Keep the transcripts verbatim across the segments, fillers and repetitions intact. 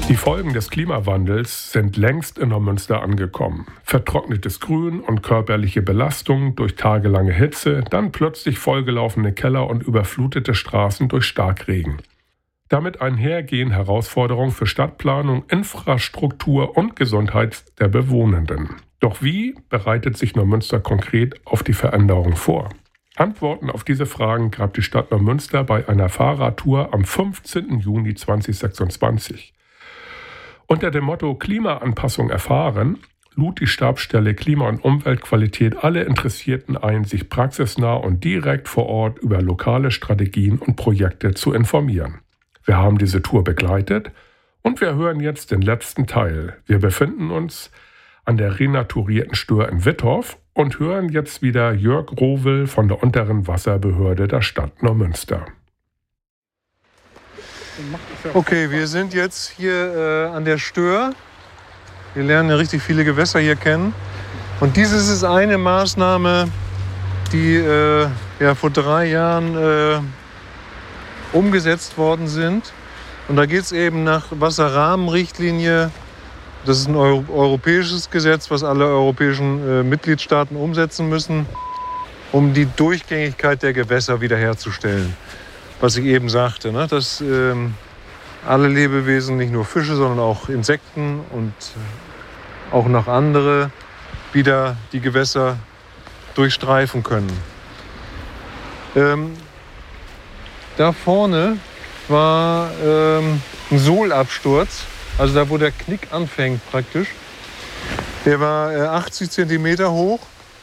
Die Folgen des Klimawandels sind längst in Neumünster angekommen. Vertrocknetes Grün und körperliche Belastung durch tagelange Hitze, dann plötzlich vollgelaufene Keller und überflutete Straßen durch Starkregen. Damit einhergehen Herausforderungen für Stadtplanung, Infrastruktur und Gesundheit der Bewohnenden. Doch wie bereitet sich Neumünster konkret auf die Veränderung vor? Antworten auf diese Fragen gab die Stadt Neumünster bei einer Fahrradtour am fünfzehnten Juni zweitausendsechsundzwanzig. Unter dem Motto Klimaanpassung erfahren lud die Stabsstelle Klima- und Umweltqualität alle Interessierten ein, sich praxisnah und direkt vor Ort über lokale Strategien und Projekte zu informieren. Wir haben diese Tour begleitet und wir hören jetzt den letzten Teil. Wir befinden uns an der renaturierten Stör in Wittorf und hören jetzt wieder Jörg Rohwel von der unteren Wasserbehörde der Stadt Neumünster. Okay, wir sind jetzt hier äh, an der Stör. Wir lernen ja richtig viele Gewässer hier kennen. Und dieses ist eine Maßnahme, die äh, ja, vor drei Jahren äh, umgesetzt worden sind. Und da geht es eben nach Wasserrahmenrichtlinie. Das ist ein Euro- europäisches Gesetz, was alle europäischen äh, Mitgliedstaaten umsetzen müssen, um die Durchgängigkeit der Gewässer wiederherzustellen. Was ich eben sagte, ne? dass ähm, alle Lebewesen, nicht nur Fische, sondern auch Insekten und auch noch andere, wieder die Gewässer durchstreifen können. Ähm, da vorne war ähm, ein Sohlabsturz, also da, wo der Knick anfängt praktisch. Der war äh, achtzig Zentimeter hoch.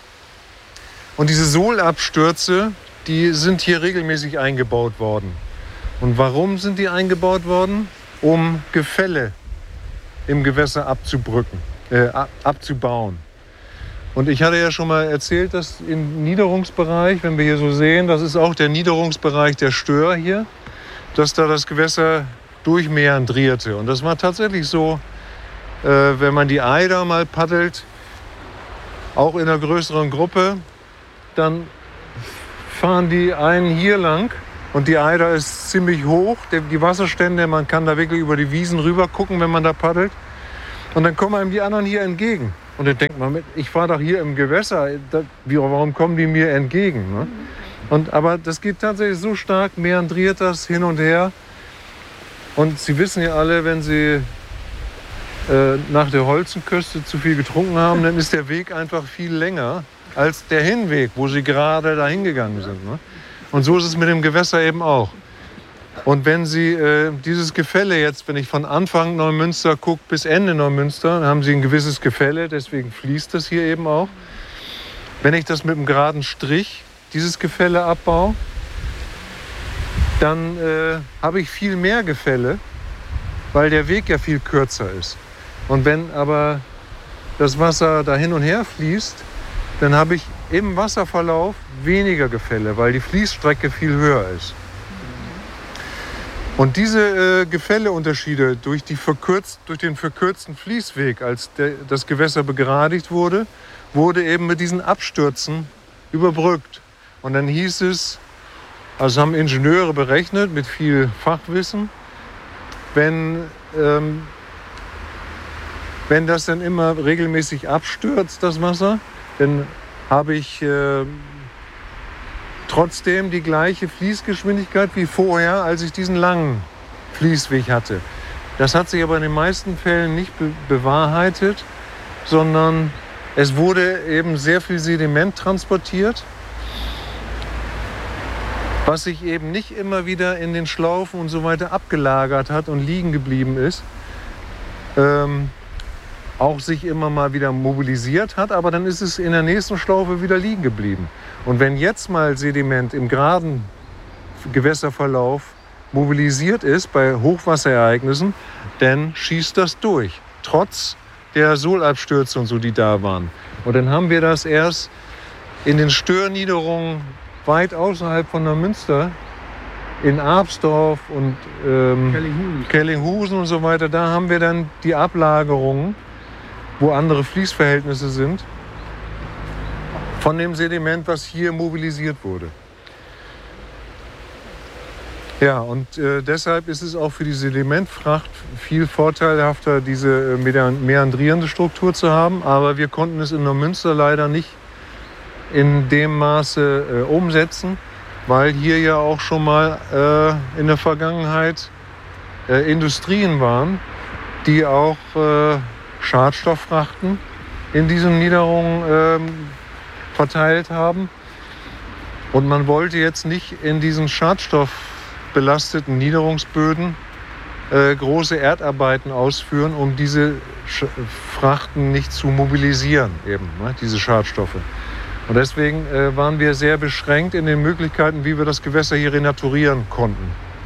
Und diese Sohlabstürze, die sind hier regelmäßig eingebaut worden. Und warum sind die eingebaut worden? Um Gefälle im Gewässer abzubrücken, äh, abzubauen. Und ich hatte ja schon mal erzählt, dass im Niederungsbereich, wenn wir hier so sehen, das ist auch der Niederungsbereich der Stör hier, dass da das Gewässer durchmeandrierte. Und das war tatsächlich so, äh, wenn man die Eider mal paddelt, auch in einer größeren Gruppe, dann fahren die einen hier lang und die Eider ist ziemlich hoch, die Wasserstände, man kann da wirklich über die Wiesen rüber gucken, wenn man da paddelt. Und dann kommen einem die anderen hier entgegen. Und dann denkt man, ich fahre doch hier im Gewässer, da, wie, warum kommen die mir entgegen? Ne? Und, aber das geht tatsächlich so stark, meandriert das hin und her. Und Sie wissen ja alle, wenn Sie äh, nach der Holzenküste zu viel getrunken haben, dann ist der Weg einfach viel länger als der Hinweg, wo Sie gerade dahin gegangen sind. Ne? Und so ist es mit dem Gewässer eben auch. Und wenn Sie äh, dieses Gefälle jetzt, wenn ich von Anfang Neumünster gucke bis Ende Neumünster, dann haben Sie ein gewisses Gefälle, deswegen fließt das hier eben auch. Wenn ich das mit einem geraden Strich, dieses Gefälle abbaue, dann äh, habe ich viel mehr Gefälle, weil der Weg ja viel kürzer ist. Und wenn aber das Wasser da hin und her fließt, dann habe ich im Wasserverlauf weniger Gefälle, weil die Fließstrecke viel höher ist. Und diese äh, Gefälleunterschiede durch, die verkürzt, durch den verkürzten Fließweg, als der, das Gewässer begradigt wurde, wurde eben mit diesen Abstürzen überbrückt. Und dann hieß es, also haben Ingenieure berechnet mit viel Fachwissen, wenn, ähm, wenn das dann immer regelmäßig abstürzt, das Wasser, dann habe ich äh, trotzdem die gleiche Fließgeschwindigkeit wie vorher, als ich diesen langen Fließweg hatte. Das hat sich aber in den meisten Fällen nicht be- bewahrheitet, sondern es wurde eben sehr viel Sediment transportiert, was sich eben nicht immer wieder in den Schlaufen und so weiter abgelagert hat und liegen geblieben ist. Ähm, auch sich immer mal wieder mobilisiert hat, aber dann ist es in der nächsten Schlaufe wieder liegen geblieben. Und wenn jetzt mal Sediment im geraden Gewässerverlauf mobilisiert ist bei Hochwasserereignissen, dann schießt das durch, trotz der Sohlabstürze und so, die da waren. Und dann haben wir das erst in den Störniederungen weit außerhalb von Neumünster, in Absdorf und ähm, Kellinghusen. Kellinghusen und so weiter, da haben wir dann die Ablagerungen, wo andere Fließverhältnisse sind, von dem Sediment, was hier mobilisiert wurde. Ja, und äh, deshalb ist es auch für die Sedimentfracht viel vorteilhafter, diese äh, meandrierende Struktur zu haben. Aber wir konnten es in Neumünster leider nicht in dem Maße äh, umsetzen, weil hier ja auch schon mal äh, in der Vergangenheit äh, Industrien waren, die auch äh, Schadstofffrachten in diesen Niederungen äh, verteilt haben. Und man wollte jetzt nicht in diesen schadstoffbelasteten Niederungsböden äh, große Erdarbeiten ausführen, um diese Sch- Frachten nicht zu mobilisieren, eben, ne, diese Schadstoffe. Und deswegen äh, waren wir sehr beschränkt in den Möglichkeiten, wie wir das Gewässer hier renaturieren konnten.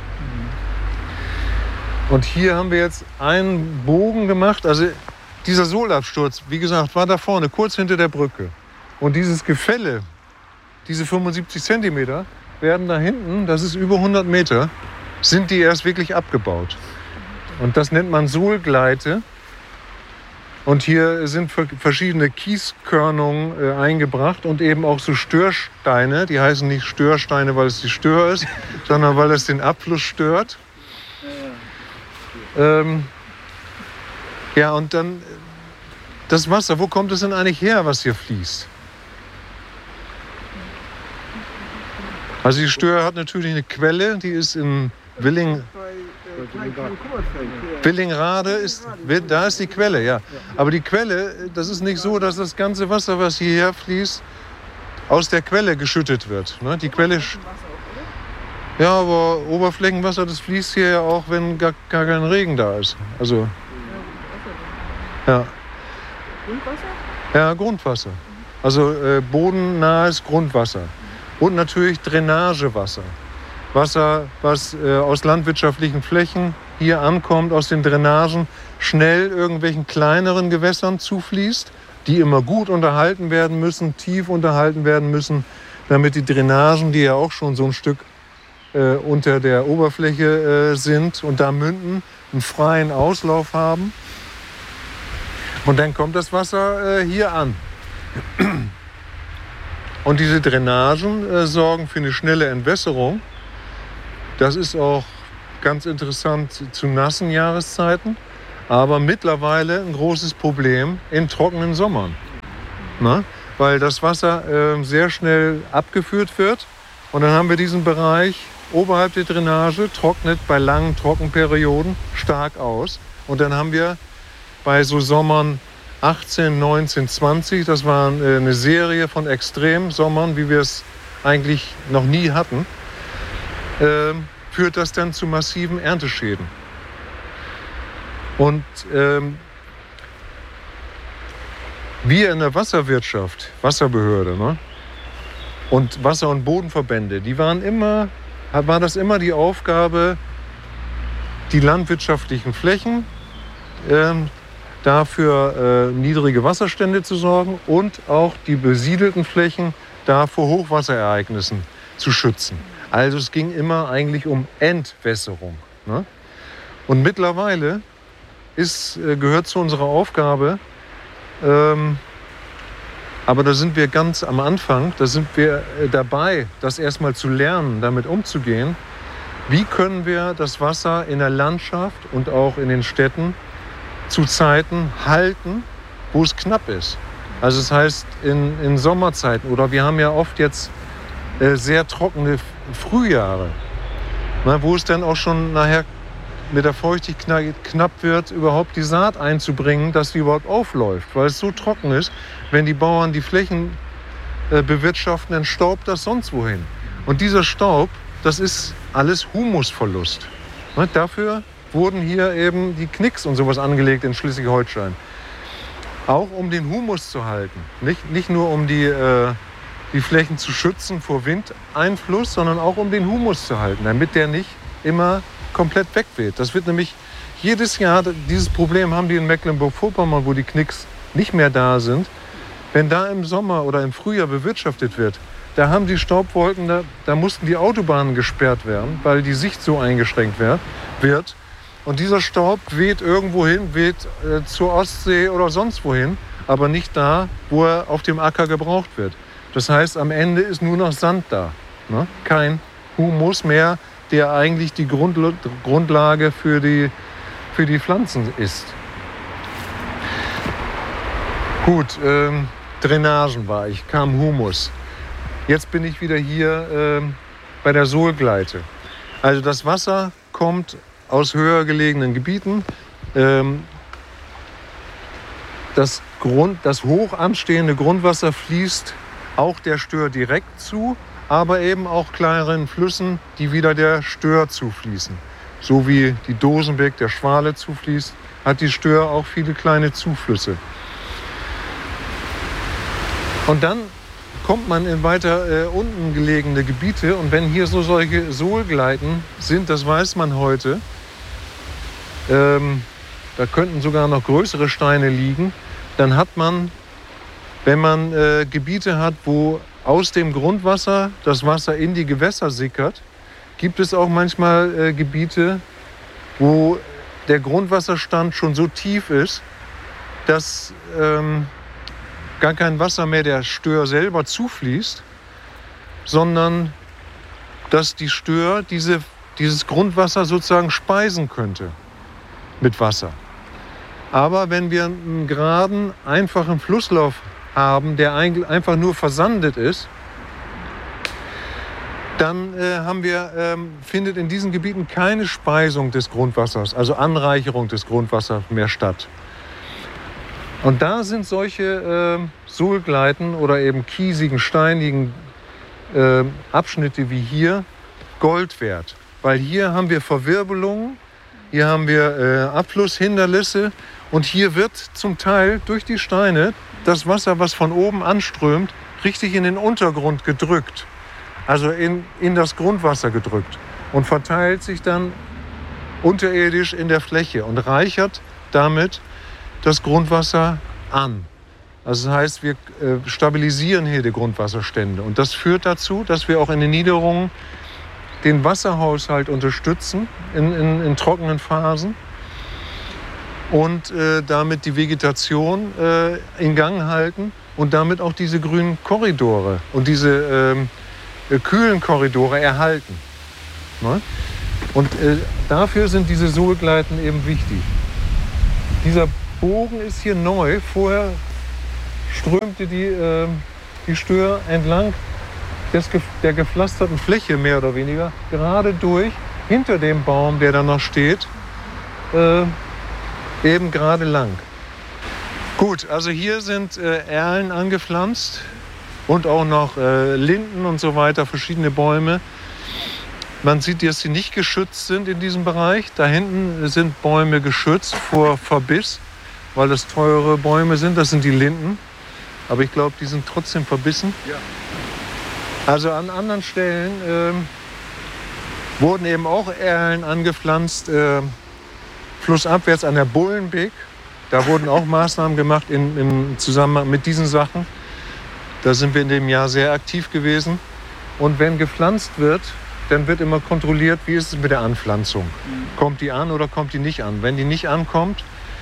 Und hier haben wir jetzt einen Bogen gemacht. Also dieser Sohlabsturz, wie gesagt, war da vorne, kurz hinter der Brücke. Und dieses Gefälle, diese fünfundsiebzig Zentimeter, werden da hinten, das ist über hundert Meter, sind die erst wirklich abgebaut. Und das nennt man Sohlgleite. Und hier sind verschiedene Kieskörnungen äh, eingebracht und eben auch so Störsteine. Die heißen nicht Störsteine, weil es die Stör ist, sondern weil es den Abfluss stört. Ähm, ja, und dann das Wasser, wo kommt es denn eigentlich her, was hier fließt? Also die Stör hat natürlich eine Quelle, die ist in Willing, Willingrade, ist, da ist die Quelle, ja. Aber die Quelle, das ist nicht so, dass das ganze Wasser, was hierher fließt, aus der Quelle geschüttet wird. Ne? Die Quelle, ja, aber Oberflächenwasser, das fließt hier ja auch, wenn gar, gar kein Regen da ist. Also, ja. Grundwasser? Ja, Grundwasser. Also äh, bodennahes Grundwasser. Und natürlich Drainagewasser. Wasser, was äh, aus landwirtschaftlichen Flächen hier ankommt, aus den Drainagen, schnell irgendwelchen kleineren Gewässern zufließt, die immer gut unterhalten werden müssen, tief unterhalten werden müssen, damit die Drainagen, die ja auch schon so ein Stück äh, unter der Oberfläche äh, sind und da münden, einen freien Auslauf haben. Und dann kommt das Wasser äh, hier an. Und diese Drainagen äh, sorgen für eine schnelle Entwässerung. Das ist auch ganz interessant zu nassen Jahreszeiten, aber mittlerweile ein großes Problem in trockenen Sommern. Na? Weil das Wasser äh, sehr schnell abgeführt wird und dann haben wir diesen Bereich oberhalb der Drainage, trocknet bei langen Trockenperioden stark aus. Und dann haben wir bei so Sommern achtzehn, neunzehn, zwanzig, das war eine Serie von Extremsommern, wie wir es eigentlich noch nie hatten, äh, führt das dann zu massiven Ernteschäden. Und ähm, wir in der Wasserwirtschaft, Wasserbehörde, ne, und Wasser- und Bodenverbände, die waren immer, war das immer die Aufgabe, die landwirtschaftlichen Flächen ähm, dafür äh, niedrige Wasserstände zu sorgen und auch die besiedelten Flächen da vor Hochwasserereignissen zu schützen. Also es ging immer eigentlich um Entwässerung. Ne? Und mittlerweile ist, äh, gehört zu unserer Aufgabe, ähm, aber da sind wir ganz am Anfang, da sind wir äh, dabei, das erstmal zu lernen, damit umzugehen. Wie können wir das Wasser in der Landschaft und auch in den Städten zu Zeiten halten, wo es knapp ist. Also das heißt in, in Sommerzeiten oder wir haben ja oft jetzt äh, sehr trockene Frühjahre, na, wo es dann auch schon nachher mit der Feuchtigkeit knapp wird, überhaupt die Saat einzubringen, dass die überhaupt aufläuft, weil es so trocken ist. Wenn die Bauern die Flächen äh, bewirtschaften, dann staubt das sonst wohin. Und dieser Staub, das ist alles Humusverlust. Na, dafür wurden hier eben die Knicks und sowas angelegt in Schleswig-Holstein. Auch um den Humus zu halten. Nicht, nicht nur um die, äh, die Flächen zu schützen vor Windeinfluss, sondern auch um den Humus zu halten, damit der nicht immer komplett wegweht. Das wird nämlich jedes Jahr, dieses Problem haben die in Mecklenburg-Vorpommern, wo die Knicks nicht mehr da sind. Wenn da im Sommer oder im Frühjahr bewirtschaftet wird, da haben die Staubwolken, da, da mussten die Autobahnen gesperrt werden, weil die Sicht so eingeschränkt wird. Und dieser Staub weht irgendwo hin, weht äh, zur Ostsee oder sonst wohin, aber nicht da, wo er auf dem Acker gebraucht wird. Das heißt, am Ende ist nur noch Sand da, ne? Kein Humus mehr, der eigentlich die Grundl- Grundlage für die, für die Pflanzen ist. Gut, ähm, Drainagen war ich, kam Humus. Jetzt bin ich wieder hier ähm, bei der Sohlgleite. Also das Wasser kommt aus höher gelegenen Gebieten. Ähm, das, Grund, das hoch anstehende Grundwasser fließt auch der Stör direkt zu, aber eben auch kleineren Flüssen, die wieder der Stör zufließen. So wie die Dosenbeek der Schwale zufließt, hat die Stör auch viele kleine Zuflüsse. Und dann kommt man in weiter äh, unten gelegene Gebiete und wenn hier so solche Sohlgleiten sind, das weiß man heute, ähm, da könnten sogar noch größere Steine liegen, dann hat man, wenn man äh, Gebiete hat, wo aus dem Grundwasser das Wasser in die Gewässer sickert, gibt es auch manchmal äh, Gebiete, wo der Grundwasserstand schon so tief ist, dass ähm, gar kein Wasser mehr der Stör selber zufließt, sondern dass die Stör diese, dieses Grundwasser sozusagen speisen könnte mit Wasser. Aber wenn wir einen geraden, einfachen Flusslauf haben, der einfach nur versandet ist, dann äh, haben wir, ähm, findet in diesen Gebieten keine Speisung des Grundwassers, also Anreicherung des Grundwassers mehr statt. Und da sind solche äh, Sohlgleiten oder eben kiesigen, steinigen äh, Abschnitte wie hier Gold wert. Weil hier haben wir Verwirbelungen, hier haben wir äh, Abflusshindernisse und hier wird zum Teil durch die Steine das Wasser, was von oben anströmt, richtig in den Untergrund gedrückt. Also in, in das Grundwasser gedrückt und verteilt sich dann unterirdisch in der Fläche und reichert damit das Grundwasser an. Also das heißt, wir äh, stabilisieren hier die Grundwasserstände. Und das führt dazu, dass wir auch in den Niederungen den Wasserhaushalt unterstützen in, in, in trockenen Phasen und äh, damit die Vegetation äh, in Gang halten und damit auch diese grünen Korridore und diese äh, kühlen Korridore erhalten. Ne? Und äh, dafür sind diese Sohlgleiten eben wichtig. Dieser Bogen ist hier neu. Vorher strömte die, äh, die Stör entlang des, der gepflasterten Fläche mehr oder weniger gerade durch, hinter dem Baum, der da noch steht, äh, eben gerade lang. Gut, also hier sind äh, Erlen angepflanzt und auch noch äh, Linden und so weiter, verschiedene Bäume. Man sieht, dass sie nicht geschützt sind in diesem Bereich. Da hinten sind Bäume geschützt vor Verbiss, weil das teure Bäume sind. Das sind die Linden. Aber ich glaube, die sind trotzdem verbissen. Ja. Also an anderen Stellen ähm, wurden eben auch Erlen angepflanzt, äh, flussabwärts an der Bullenbeek. Da wurden auch Maßnahmen gemacht in, im Zusammenhang mit diesen Sachen. Da sind wir in dem Jahr sehr aktiv gewesen. Und wenn gepflanzt wird, dann wird immer kontrolliert, wie ist es mit der Anpflanzung. Kommt die an oder kommt die nicht an? Wenn die nicht ankommt,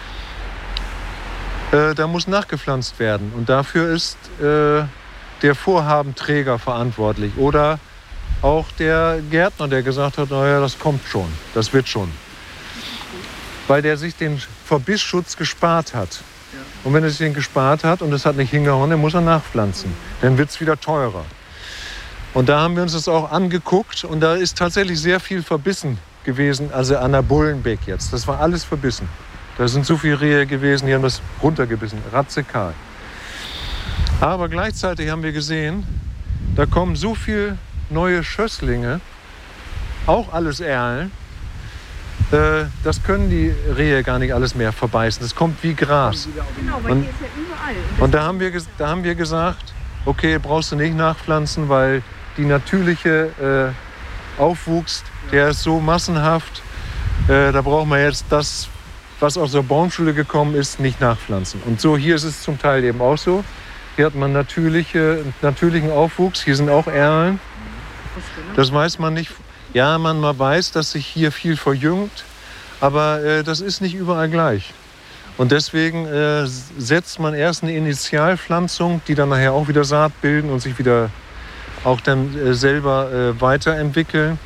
äh, dann muss nachgepflanzt werden. Und dafür ist äh, der Vorhabenträger verantwortlich. Oder auch der Gärtner, der gesagt hat, naja, das kommt schon, das wird schon. Weil der sich den Verbissschutz gespart hat. Und wenn er sich den gespart hat und es hat nicht hingehauen, dann muss er nachpflanzen. Dann wird es wieder teurer. Und da haben wir uns das auch angeguckt und da ist tatsächlich sehr viel verbissen gewesen, also an der Bullenbeek jetzt. Das war alles verbissen. Da sind so viele Rehe gewesen, die haben das runtergebissen, radikal. Aber gleichzeitig haben wir gesehen, da kommen so viele neue Schösslinge, auch alles Erlen. Äh, das können die Rehe gar nicht alles mehr verbeißen. Das kommt wie Gras. Genau, weil und, hier ist ja überall. Und da haben, wir, da haben wir gesagt, okay, brauchst du nicht nachpflanzen, weil die natürliche äh, Aufwuchs, der ist so massenhaft, äh, da braucht man jetzt das, was aus der Baumschule gekommen ist, nicht nachpflanzen. Und so hier ist es zum Teil eben auch so. Hier hat man natürliche, natürlichen Aufwuchs, hier sind auch Erlen. Das weiß man nicht. Ja, man, man weiß, dass sich hier viel verjüngt, aber äh, das ist nicht überall gleich. Und deswegen äh, setzt man erst eine Initialpflanzung, die dann nachher auch wieder Saat bilden und sich wieder auch dann äh, selber äh, weiterentwickeln.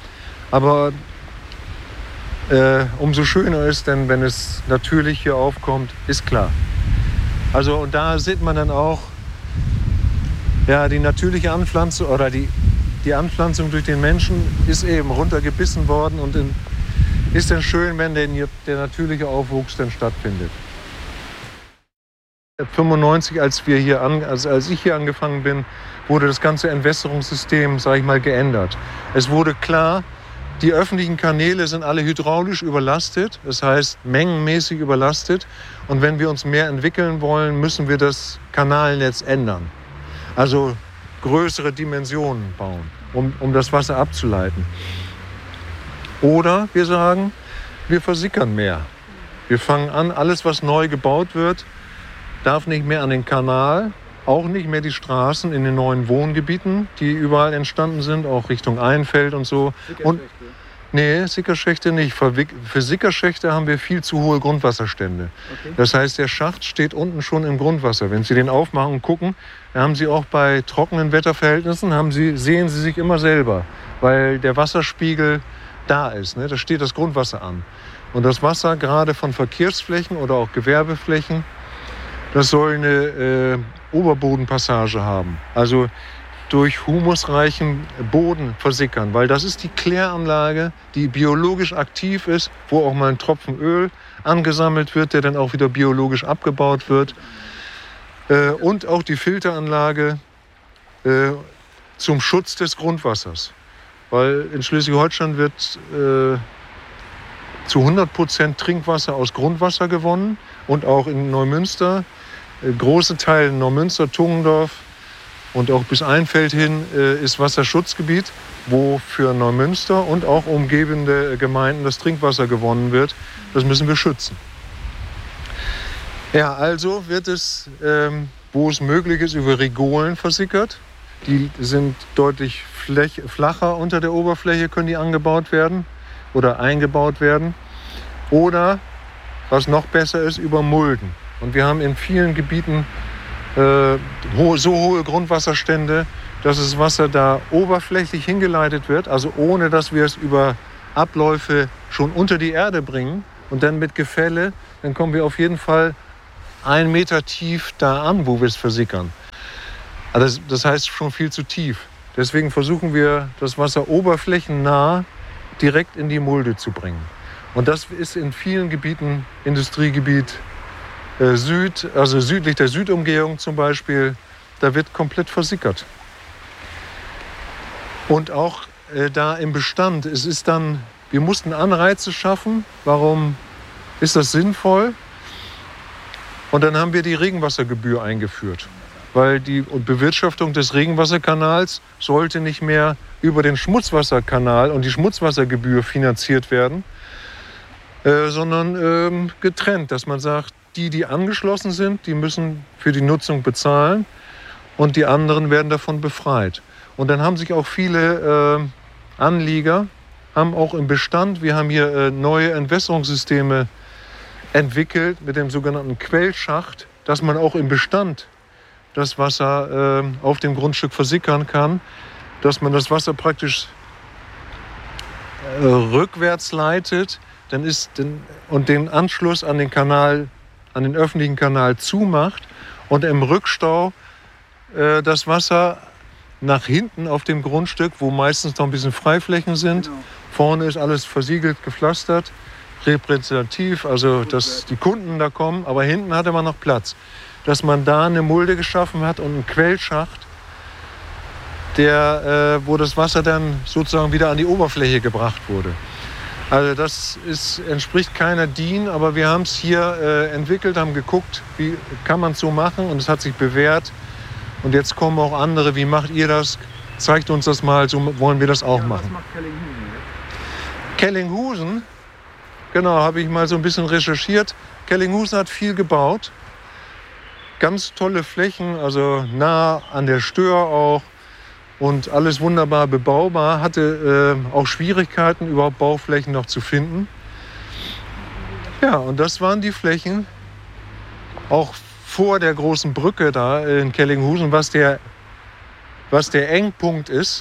Aber äh, umso schöner ist denn, wenn es natürlich hier aufkommt, ist klar. Also und da sieht man dann auch ja, die natürliche Anpflanzung oder die, die Anpflanzung durch den Menschen ist eben runtergebissen worden und in, ist dann schön, wenn der, der natürliche Aufwuchs dann stattfindet. fünfundneunzig, als wir hier an, also als ich hier angefangen bin, wurde das ganze Entwässerungssystem, sage ich mal, geändert. Es wurde klar, die öffentlichen Kanäle sind alle hydraulisch überlastet, das heißt mengenmäßig überlastet. Und wenn wir uns mehr entwickeln wollen, müssen wir das Kanalnetz ändern. Also größere Dimensionen bauen, um, um das Wasser abzuleiten. Oder wir sagen, wir versickern mehr. Wir fangen an, alles, was neu gebaut wird, darf nicht mehr an den Kanal, auch nicht mehr die Straßen in den neuen Wohngebieten, die überall entstanden sind, auch Richtung Einfeld und so. Und, nee, Sickerschächte nicht. Für, für Sickerschächte haben wir viel zu hohe Grundwasserstände. Okay. Das heißt, der Schacht steht unten schon im Grundwasser. Wenn Sie den aufmachen und gucken, dann haben Sie auch bei trockenen Wetterverhältnissen, haben Sie, sehen Sie sich immer selber, weil der Wasserspiegel da ist. Ne? Da steht das Grundwasser an. Und das Wasser, gerade von Verkehrsflächen oder auch Gewerbeflächen, das soll eine äh, Oberbodenpassage haben. Also durch humusreichen Boden versickern, weil das ist die Kläranlage, die biologisch aktiv ist, wo auch mal ein Tropfen Öl angesammelt wird, der dann auch wieder biologisch abgebaut wird. Äh, und auch die Filteranlage äh, zum Schutz des Grundwassers. Weil in Schleswig-Holstein wird äh, zu hundert Prozent Trinkwasser aus Grundwasser gewonnen und auch in Neumünster. Äh, große Teile Neumünster, Tungendorf und auch bis Einfeld hin äh, ist Wasserschutzgebiet, wo für Neumünster und auch umgebende Gemeinden das Trinkwasser gewonnen wird. Das müssen wir schützen. Ja, also wird es, ähm, wo es möglich ist, über Rigolen versickert. Die sind deutlich flach, flacher unter der Oberfläche, können die angebaut werden oder eingebaut werden. Oder, was noch besser ist, über Mulden. Und wir haben in vielen Gebieten äh, ho- so hohe Grundwasserstände, dass das Wasser da oberflächlich hingeleitet wird, also ohne dass wir es über Abläufe schon unter die Erde bringen und dann mit Gefälle, dann kommen wir auf jeden Fall einen Meter tief da an, wo wir es versickern. Also das heißt schon viel zu tief. Deswegen versuchen wir, das Wasser oberflächennah direkt in die Mulde zu bringen. Und das ist in vielen Gebieten, Industriegebiet äh, Süd, also südlich der Südumgehung zum Beispiel, da wird komplett versickert. Und auch äh, da im Bestand, es ist dann, wir mussten Anreize schaffen. Warum ist das sinnvoll? Und dann haben wir die Regenwassergebühr eingeführt. Weil die Bewirtschaftung des Regenwasserkanals sollte nicht mehr über den Schmutzwasserkanal und die Schmutzwassergebühr finanziert werden, äh, sondern ähm, getrennt, dass man sagt, die, die angeschlossen sind, die müssen für die Nutzung bezahlen und die anderen werden davon befreit. Und dann haben sich auch viele äh, Anlieger, haben auch im Bestand, wir haben hier äh, neue Entwässerungssysteme entwickelt mit dem sogenannten Quellschacht, dass man auch im Bestand das Wasser äh, auf dem Grundstück versickern kann, dass man das Wasser praktisch äh, rückwärts leitet dann ist den, und den Anschluss an den Kanal, an den öffentlichen Kanal zumacht und im Rückstau äh, das Wasser nach hinten auf dem Grundstück, wo meistens noch ein bisschen Freiflächen sind. Genau. Vorne ist alles versiegelt, gepflastert, repräsentativ, also dass die Kunden da kommen, aber hinten hatte man noch Platz. Dass man da eine Mulde geschaffen hat und einen Quellschacht, der, äh, wo das Wasser dann sozusagen wieder an die Oberfläche gebracht wurde. Also das ist, entspricht keiner D I N, aber wir haben es hier äh, entwickelt, haben geguckt, wie kann man es so machen und es hat sich bewährt. Und jetzt kommen auch andere, wie macht ihr das? Zeigt uns das mal, so wollen wir das auch ja, machen. Was macht Kellinghusen? Kellinghusen, genau, habe ich mal so ein bisschen recherchiert. Kellinghusen hat viel gebaut. Ganz tolle Flächen, also nah an der Stör auch und alles wunderbar bebaubar. Hatte äh, auch Schwierigkeiten, überhaupt Bauflächen noch zu finden. Ja, und das waren die Flächen, auch vor der großen Brücke da in Kellinghusen, was der, was der Engpunkt ist.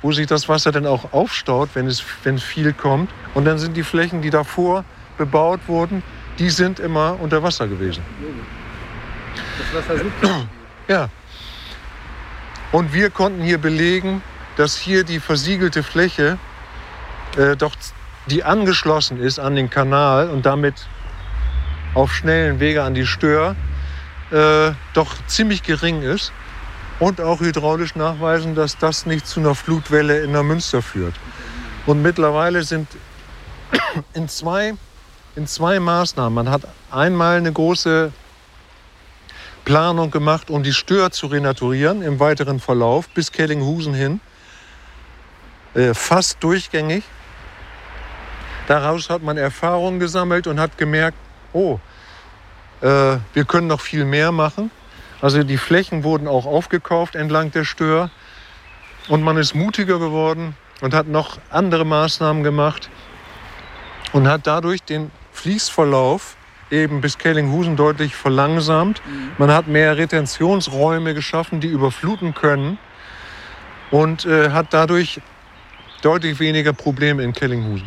wo sich das Wasser dann auch aufstaut, wenn es, wenn es viel kommt. Und dann sind die Flächen, die davor bebaut wurden, die sind immer unter Wasser gewesen. Das Wasser super. Ja. Und wir konnten hier belegen, dass hier die versiegelte Fläche, äh, doch, die angeschlossen ist an den Kanal und damit auf schnellen Wege an die Stör, äh, doch ziemlich gering ist. Und auch hydraulisch nachweisen, dass das nicht zu einer Flutwelle in der Münster führt. Und mittlerweile sind in zwei, in zwei Maßnahmen, man hat einmal eine große Planung gemacht, um die Stör zu renaturieren im weiteren Verlauf bis Kellinghusen hin, äh, fast durchgängig. Daraus hat man Erfahrungen gesammelt und hat gemerkt, oh, äh, wir können noch viel mehr machen. Also die Flächen wurden auch aufgekauft entlang der Stör und man ist mutiger geworden und hat noch andere Maßnahmen gemacht und hat dadurch den Fließverlauf eben bis Kellinghusen deutlich verlangsamt. Man hat mehr Retentionsräume geschaffen, die überfluten können und äh, hat dadurch deutlich weniger Probleme in Kellinghusen.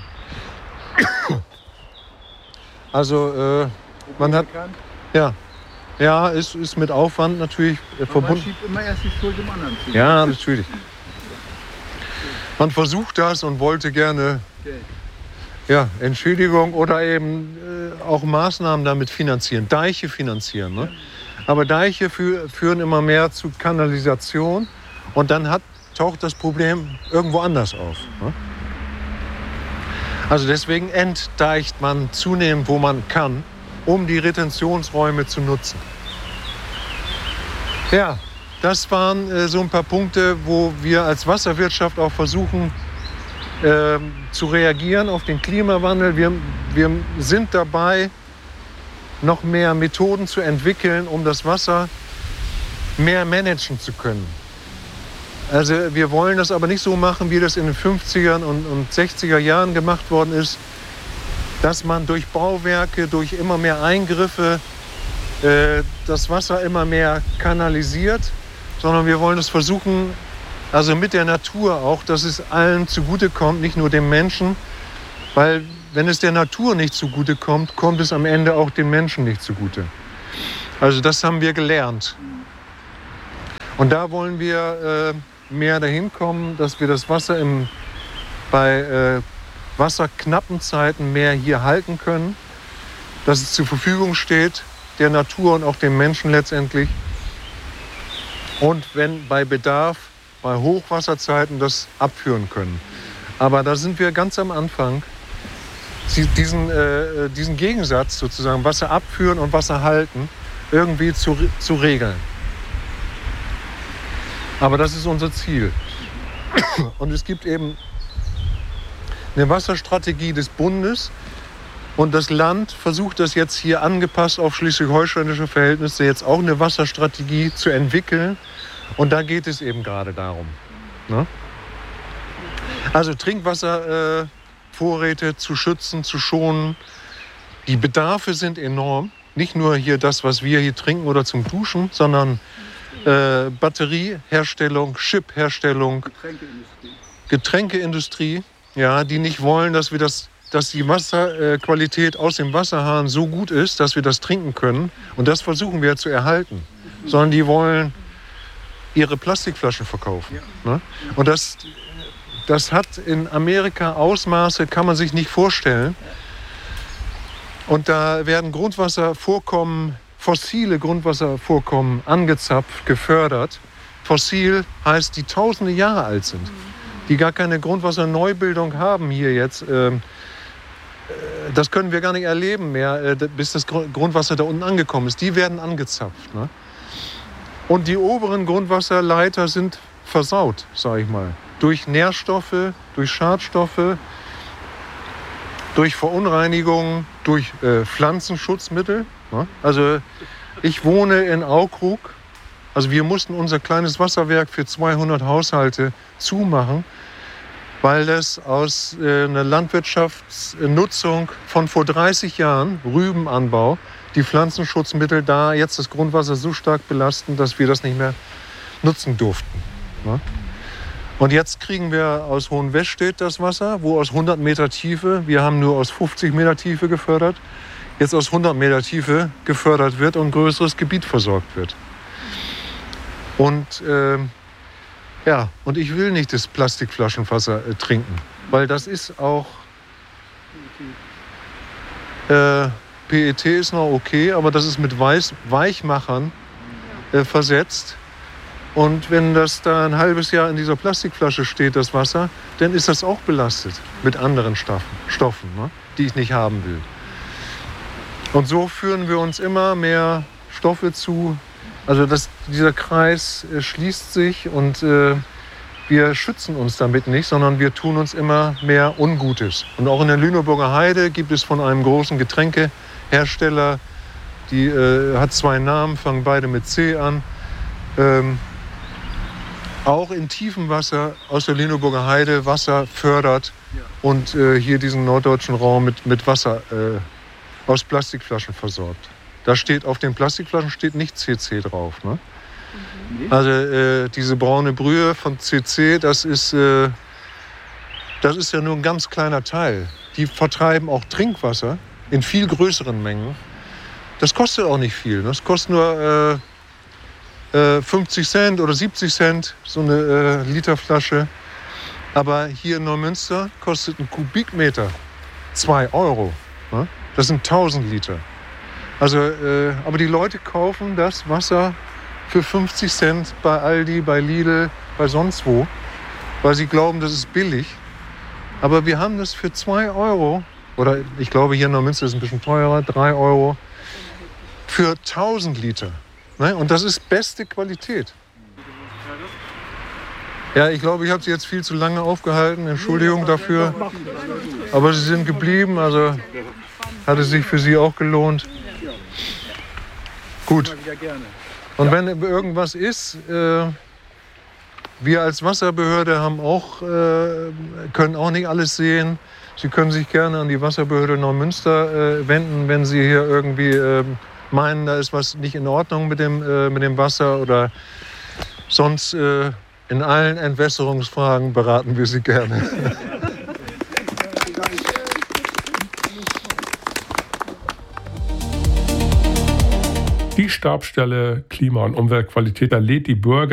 Also äh, man hat, ja. Ja, ist, ist mit Aufwand natürlich äh, verbunden. Man schiebt immer erst die Schuld dem anderen zu. Ja, natürlich. Man versucht das und wollte gerne ja, Entschädigung oder eben äh, auch Maßnahmen damit finanzieren, Deiche finanzieren. Ne? Aber Deiche fü führen immer mehr zu Kanalisation und dann hat, taucht das Problem irgendwo anders auf. Ne? Also deswegen entdeicht man zunehmend, wo man kann, um die Retentionsräume zu nutzen. Ja, das waren äh, so ein paar Punkte, wo wir als Wasserwirtschaft auch versuchen äh, zu reagieren auf den Klimawandel. Wir, wir sind dabei, noch mehr Methoden zu entwickeln, um das Wasser mehr managen zu können. Also wir wollen das aber nicht so machen, wie das in den fünfzigern und, und sechziger Jahren gemacht worden ist, dass man durch Bauwerke, durch immer mehr Eingriffe äh, das Wasser immer mehr kanalisiert, sondern wir wollen es versuchen, also mit der Natur auch, dass es allen zugutekommt, nicht nur dem Menschen, weil wenn es der Natur nicht zugutekommt, kommt es am Ende auch den Menschen nicht zugute. Also das haben wir gelernt. Und da wollen wir äh, mehr dahin kommen, dass wir das Wasser im, bei äh, wasserknappen Zeiten mehr hier halten können, dass es zur Verfügung steht, der Natur und auch dem Menschen letztendlich. Und wenn bei Bedarf, bei Hochwasserzeiten das abführen können. Aber da sind wir ganz am Anfang, diesen, äh, diesen Gegensatz sozusagen, Wasser abführen und Wasser halten, irgendwie zu, zu regeln. Aber das ist unser Ziel. Und es gibt eben eine Wasserstrategie des Bundes und das Land versucht das jetzt hier angepasst auf schleswig-holsteinische Verhältnisse jetzt auch eine Wasserstrategie zu entwickeln und da geht es eben gerade darum. Ne? Also Trinkwasservorräte äh, zu schützen, zu schonen. Die Bedarfe sind enorm. Nicht nur hier das, was wir hier trinken oder zum Duschen, sondern äh, Batterieherstellung, Chipherstellung, Getränkeindustrie. Getränkeindustrie. Ja, die nicht wollen, dass wir das, dass die Wasserqualität aus dem Wasserhahn so gut ist, dass wir das trinken können. Und das versuchen wir zu erhalten. Sondern die wollen ihre Plastikflaschen verkaufen. Ne? Und das, das hat in Amerika Ausmaße, kann man sich nicht vorstellen. Und da werden Grundwasservorkommen, fossile Grundwasservorkommen angezapft, gefördert. Fossil heißt, die tausende Jahre alt sind, die gar keine Grundwasserneubildung haben hier jetzt. Das können wir gar nicht erleben mehr, bis das Grundwasser da unten angekommen ist. Die werden angezapft. Ne? Und die oberen Grundwasserleiter sind versaut, sage ich mal. Durch Nährstoffe, durch Schadstoffe, durch Verunreinigungen, durch äh, Pflanzenschutzmittel. Ne? Also ich wohne in Aukrug. Also wir mussten unser kleines Wasserwerk für zweihundert Haushalte zumachen, weil das aus äh, einer Landwirtschaftsnutzung von vor dreißig Jahren, Rübenanbau, die Pflanzenschutzmittel da jetzt das Grundwasser so stark belasten, dass wir das nicht mehr nutzen durften. Ne? Und jetzt kriegen wir aus Hohenwestedt das Wasser, wo aus hundert Meter Tiefe, wir haben nur aus fünfzig Meter Tiefe gefördert, jetzt aus hundert Meter Tiefe gefördert wird und ein größeres Gebiet versorgt wird. Und, äh, ja, und ich will nicht das Plastikflaschenwasser äh, trinken, weil das ist auch, äh, P E T ist noch okay, aber das ist mit Weiß, Weichmachern äh, versetzt. Und wenn das da ein halbes Jahr in dieser Plastikflasche steht, das Wasser, dann ist das auch belastet mit anderen Stoffen, Stoffen, ne, die ich nicht haben will. Und so führen wir uns immer mehr Stoffe zu. Also das, dieser Kreis äh, schließt sich und äh, wir schützen uns damit nicht, sondern wir tun uns immer mehr Ungutes. Und auch in der Lüneburger Heide gibt es von einem großen Getränkehersteller, die äh, hat zwei Namen, fangen beide mit C an, ähm, auch in tiefem Wasser aus der Lüneburger Heide Wasser fördert und äh, hier diesen norddeutschen Raum mit, mit Wasser äh, aus Plastikflaschen versorgt. Da steht auf den Plastikflaschen steht nicht C C drauf. Ne? Mhm. Also äh, diese braune Brühe von C C, das ist, äh, das ist ja nur ein ganz kleiner Teil. Die vertreiben auch Trinkwasser in viel größeren Mengen. Das kostet auch nicht viel. Ne? Das kostet nur äh, fünfzig Cent oder siebzig Cent, so eine äh, Literflasche. Aber hier in Neumünster kostet ein Kubikmeter zwei Euro. Ne? Das sind tausend Liter. Also, äh, aber die Leute kaufen das Wasser für fünfzig Cent bei Aldi, bei Lidl, bei sonst wo, weil sie glauben, das ist billig. Aber wir haben das für zwei Euro, oder ich glaube hier in Neumünster ist es ein bisschen teurer, drei Euro, für tausend Liter. Ne? Und das ist beste Qualität. Ja, ich glaube, ich habe Sie jetzt viel zu lange aufgehalten. Entschuldigung dafür. Aber Sie sind geblieben, also hat es sich für Sie auch gelohnt. Gut. Und wenn irgendwas ist, äh, wir als Wasserbehörde haben auch, äh, können auch nicht alles sehen. Sie können sich gerne an die Wasserbehörde Neumünster äh, wenden, wenn Sie hier irgendwie äh, meinen, da ist was nicht in Ordnung mit dem, äh, mit dem Wasser oder sonst äh, in allen Entwässerungsfragen beraten wir Sie gerne. Die Stabsstelle Klima- und Umweltqualität lädt die Bürger